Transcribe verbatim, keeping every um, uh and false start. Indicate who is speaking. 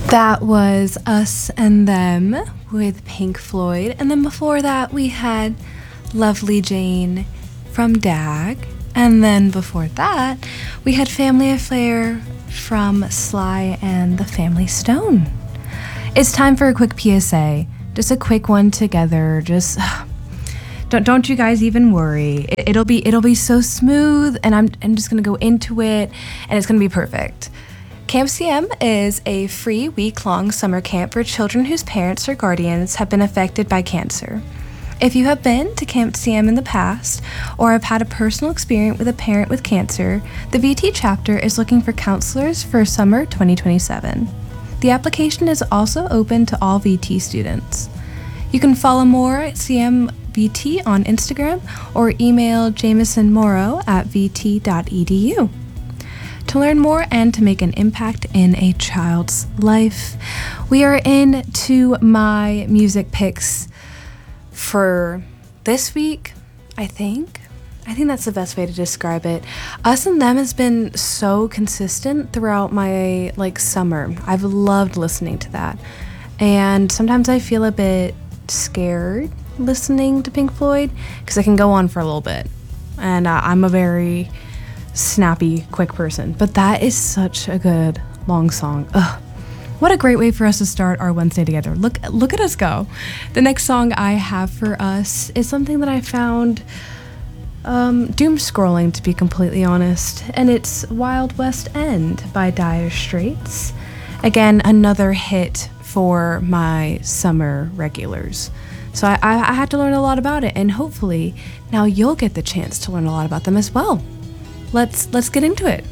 Speaker 1: That was Us and Them with Pink Floyd. And then before that, we had Lovely Jane from Dag. And then before that, we had Family Affair from Sly and the Family Stone. It's time for a quick P S A. Just a quick one together. Just don't don't you guys even worry. It, it'll be it'll be so smooth, and I'm I'm just gonna go into it, and it's gonna be perfect. Camp C M is a free week-long summer camp for children whose parents or guardians have been affected by cancer. If you have been to Camp C M in the past or have had a personal experience with a parent with cancer, the V T chapter is looking for counselors for summer twenty twenty-seven. The application is also open to all V T students. You can follow more at C M V T on Instagram or email Jameson Morrow at v t dot e d u. To learn more and to make an impact in a child's life, we are into my music picks for this week, I think. I think that's the best way to describe it. Us and Them has been so consistent throughout my like summer. I've loved listening to that. And sometimes I feel a bit scared listening to Pink Floyd because it can go on for a little bit. And uh, I'm a very snappy, quick person. But that is such a good long song. Ugh. What a great way for us to start our Wednesday together. Look look at us go. The next song I have for us is something that I found um, doom scrolling, to be completely honest. And it's Wild West End by Dire Straits. Again, another hit for my summer regulars. So I, I, I had to learn a lot about it, and hopefully now you'll get the chance to learn a lot about them as well. Let's let's get into it.